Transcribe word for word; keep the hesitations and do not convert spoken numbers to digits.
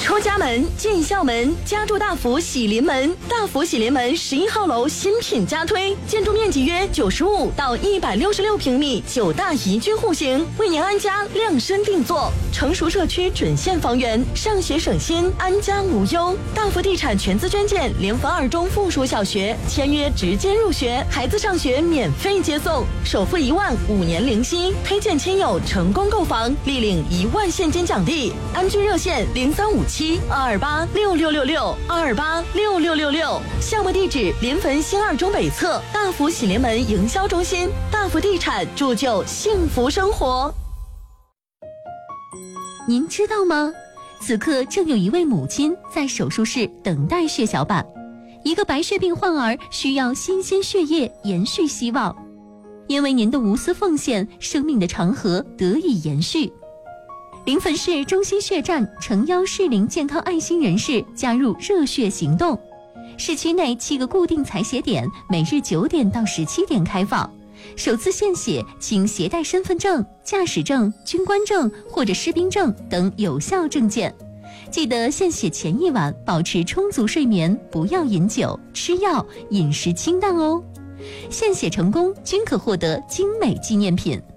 出家门，进校门，家住大福喜临门。大福喜临门十一号楼新品加推，建筑面积约九十五到一百六十六平米，九大宜居户型，为您安家量身定做。成熟社区准现房源，上学省心，安家无忧。大福地产全资捐建联防二中附属小学，签约直接入学，孩子上学免费接送，首付一万，五年零息。推荐亲友成功购房，立领一万现金奖励。安居热线零三五七二二八六六六六二二八六六六六。项目地址：临汾新二中北侧大福喜临门营销中心。大福地产铸就幸福生活。 您知道吗？此刻正有一位母亲在手术室等待血小板，一个白血病患儿需要新鲜血液延续希望。因为您的无私奉献，生命的长河得以延续。临汾市中心血站诚邀适龄健康爱心人士加入热血行动。市区内七个固定采血点，每日九点到十七点开放。首次献血请携带身份证、驾驶证、军官证或者士兵证等有效证件。记得献血前一晚保持充足睡眠，不要饮酒、吃药，饮食清淡哦。献血成功均可获得精美纪念品。